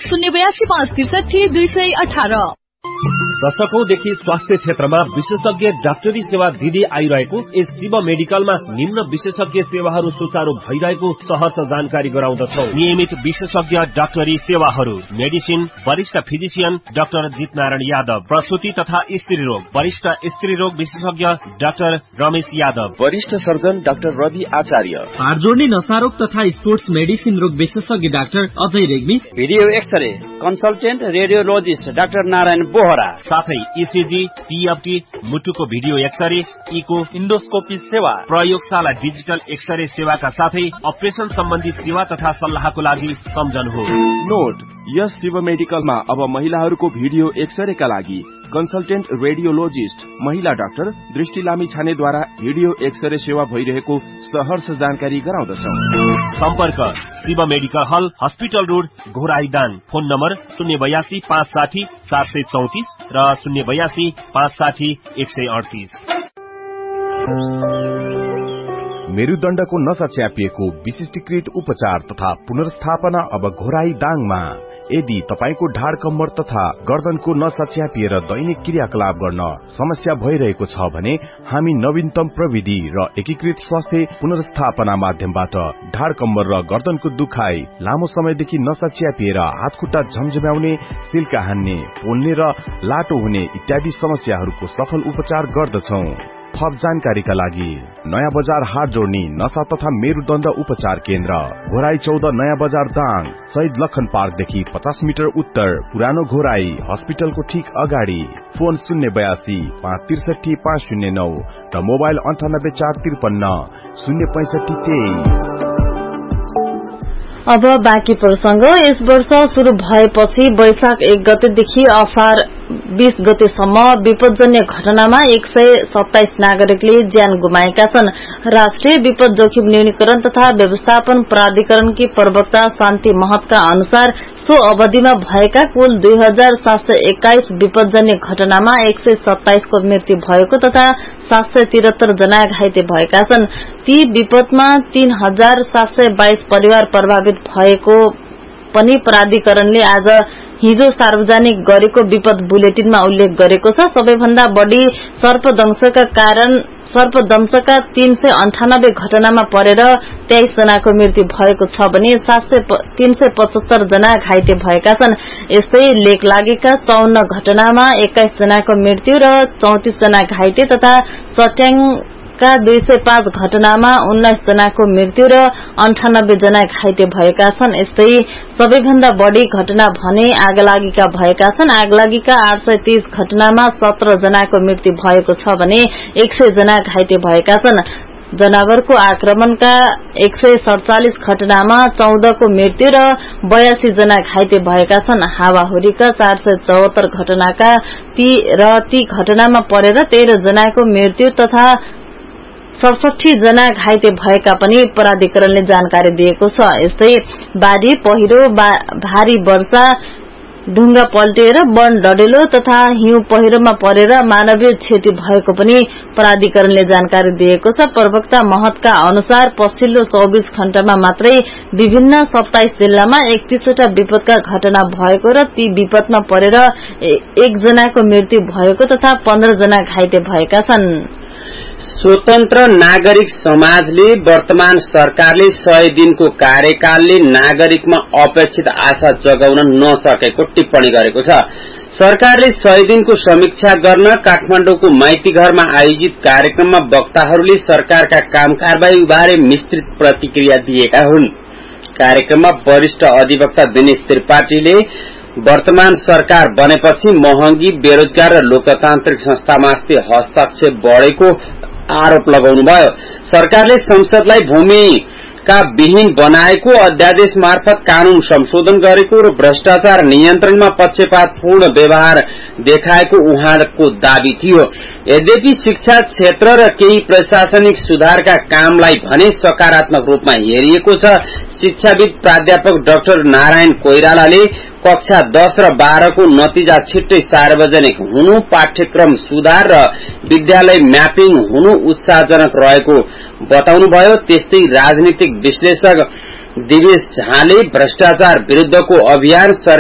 0826563 दशकौंदेखि स्वास्थ्य क्षेत्रमा विशेषज्ञ डाक्टरी सेवा दिँदै आइरहेको यस शिव मेडिकलमा निम्न विशेषज्ञ सेवाहरू सुचारू भइरहेको सहज जानकारी गराउँदछौ। नियमित विशेषज्ञ डाक्टरी सेवाहरू: मेडिसिन, वरिष्ठ फिजिशियन डाक्टर जितनारायण यादव, प्रसूति तथा स्त्री रोग वरिष्ठ स्त्री रोग विशेषज्ञ डाक्टर रमेश यादव, वरिष्ठ सर्जन डाक्टर रवि आचार्य, हाड जोड्ने नसारोग तथा स्पोर्ट्स मेडिसिन रोग विशेषज्ञ doctor Ajay Regmi, video x-ray consultant radiologist doctor Narayan Bohra, साथै इसिजी, टीएफटी, मुटुको भिडियो एक्सरे, इको, इन्डोस्कोपी सेवा, प्रयोगशाला डिजिटल एक्सरे सेवाका साथै अपरेसन सम्बन्धी सेवा तथा सल्लाहको लागि सम्झनुहोस्। नोट: यस शिव मेडिकलमा अब महिलाहरूको भिडियो एक्सरेका लागि कन्सल्टेन्ट रेडियोलोजिस्ट महिला डाक्टर दृष्टि लामी छानेद्वारा भिडियो एक्सरे सेवा भइरहेको सहर्ष जानकारी गराउँदछौ। सम्पर्क: शिव मेडिकल हल, हस्पिटल रोड, घोराईदाङ। फोन नम्बर 082 560 734 र 082 560 138। मेरुदण्डको नसा च्यापिएको विशिष्टीकृत उपचार तथा पुनर्स्थापना अब घोराईदाङमा। यदि तपाईको ढाड कम्मर तथा गर्दनको नसा च्यापिएर दैनिक क्रियाकलाप गर्न समस्या भइरहेको छ भने हामी नवीनतम प्रविधि र एकीकृत स्वास्थ्य पुनर्स्थापना माध्यमबाट ढाड कम्मर र गर्दनको दुखाइ, लामो समयदेखि नसा च्यापिएर हात खुट्टा झमझम्याउने, सिल्का हान्ने, पोल्ने र लाटो हुने इत्यादि समस्याहरूको सफल उपचार गर्दछौ। थप जानकारीका लागि नयाँ बजार हाट जोड्ने नशा तथा मेरुदण्ड उपचार केन्द्र, घोराई 14 नयाँ बजार दाङ, शहीद लखन पार्कदेखि 50 मिटर उत्तर, पुरानो घोराई हस्पिटलको ठीक अगाडि। फोन 082 563 509 र मोबाइल 98 453 065 23। अब बाँकी प्रसंग। यस वर्ष शुरू भएपछि वैशाख 1 गतेदेखि असार 20 गतेसम्म विपदजन्य घटनामा 127 नागरिकले ज्यान गुमाएका छन्। राष्ट्रिय विपद जोखिम न्यूनीकरण तथा व्यवस्थापन प्राधिकरणकी प्रवक्ता शान्ति महतका अनुसार सो अवधिमा भएका कुल 2721 विपदजन्य घटनामा 127 को मृत्यु भएको तथा 773 जना घाइते भएका छन्। ती विपदमा 3722 परिवार प्रभावित भएको पनि प्राधिकरणले आज हिजो सार्वजनिक गरेको विपद बुलेटिनमा उल्लेख गरेको छ। सबैभन्दा बढ़ी सर्पदंशका 398 घटनामा परेर 23 जनाको मृत्यु भएको छ भने 375 जना घाइते भएका छन्। यस्तै लेक लागेका 54 घटनामा 21 जनाको मृत्यु र 34 जना घाइते तथा चट्याङका 205 घटनामा 19 जनाको मृत्यु र 98 जना घाइते भएका छन्। यस्तै सबैभन्दा बढ़ी घटना भने आगलागीका भएका छन्। आगलागीका 830 घटनामा 17 जनाको मृत्यु भएको छ भने 100 जना घाइते भएका छन्। जनावरको आक्रमणका 147 घटनामा 14 को मृत्यु र 82 जना घाइते भएका छन्। हावाहुरीका 474 घटनाका ती घटनामा परेर 13 जनाको मृत्यु तथा 67 जना घाइते भएका पनि प्राधिकरणले जानकारी दिएको छ। यस्तै बाढ़ी, पहिरो, भारी वर्षा, ढुंगा पल्टिएर वन डढेलो तथा हिउँ पहिरोमा परेर मानवीय क्षति भएको पनि प्राधिकरणले जानकारी दिएको छ। प्रवक्ता महतका अनुसार पछिल्लो 24 घण्टामा मात्रै विभिन्न 27 जिल्लामा 31 वटा विपदका घटना भएको र ती विपदमा परेर 1 जनाको मृत्यु भएको तथा 15 जना घाइते भएका छन्। स्वतन्त्र नागरिक समाजले वर्तमान सरकारले 100 दिनको कार्यकालले नागरिकमा अपेक्षित आशा जगाउन नसकेको टिप्पणी गरेको छ। सरकारले 100 दिनको समीक्षा गर्न काठमाडौँको माइती घरमा आयोजित कार्यक्रममा वक्ताहरूले सरकारका काम कारबाही बारे विस्तृत प्रतिक्रिया दिएका हुन्। कार्यक्रममा वरिष्ठ अधिवक्ता दिनेश त्रिपाठीले वर्तमान सरकार बनेपछि महँगी, बेरोजगार र लोकतान्त्रिक संस्थामाथि हस्तक्षेप बढ़ेको आरोप लगाउनुभयो। सरकारले संसदलाई भूमिका विहीन बनाएको, अध्यादेश मार्फत कानून संशोधन गरेको र भ्रष्टाचार नियन्त्रणमा पक्षपातपूर्ण व्यवहार देखाएको उहाँको दावी थियो। यद्यपि शिक्षा क्षेत्र र केही प्रशासनिक सुधारका कामलाई भने सकारात्मक रूपमा हेरिएको छ। शिक्षाविद प्राध्यापक डाक्टर नारायण कोइरालाले कक्षा 10 र 12 को नतिजा छिट्टै सार्वजनिक हुनु, पाठ्यक्रम सुधार र विद्यालय म्यापिङ हुनु उत्साहजनक रहेको बताउनुभयो। त्यस्तै राजनीतिक विश्लेषक दिवेश झाले भ्रष्टाचार विरुद्धको अभियान